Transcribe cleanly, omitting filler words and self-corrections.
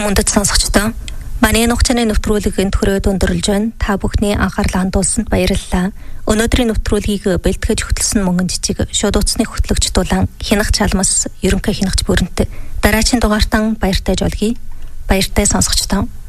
Мөндөд сонсогчдоо манай нухчны нэвтрүүлгийн төрөөд өндөрлж байна. Та бүхний анхаарлаа хандуулсанд баярлалаа. Өнөөдрийн нэвтрүүлгийг бэлтгэж хөтлсөн мөнгөн жижиг шууд утасны хөтлөгч дулаан хянах чалмас ерөнхий хянагч бүрэнтэй дараагийн дугаартан баяртай жолгий. Баяртай сонсогчдоо.